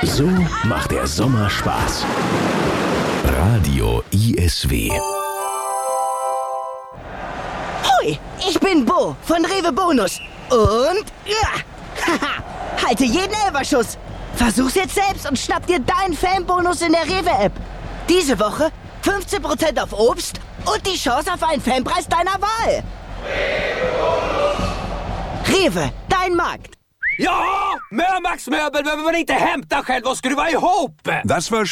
So macht der Sommer Spaß. Radio ISW. Hoi, ich bin Bo von Rewe Bonus. Und halte jeden Elferschuss. Versuch's jetzt selbst und schnapp dir deinen Fanbonus in der Rewe-App. Diese Woche 15% auf Obst und die Chance auf einen Fanpreis deiner Wahl. Rewe, dein Markt. Ja, Mörmax möbel behöver man inte hämta själv och skruva ihop. Das war